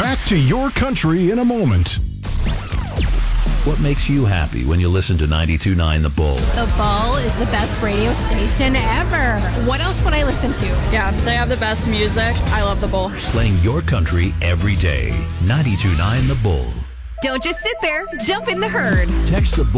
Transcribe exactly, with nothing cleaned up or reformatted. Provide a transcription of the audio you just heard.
Back to your country in a moment. What makes you happy when you listen to ninety-two point nine The Bull? The Bull is the best radio station ever. What else would I listen to? Yeah, they have the best music. I love The Bull. Playing your country every day. ninety-two point nine The Bull. Don't just sit there. Jump in the herd. Text The Bull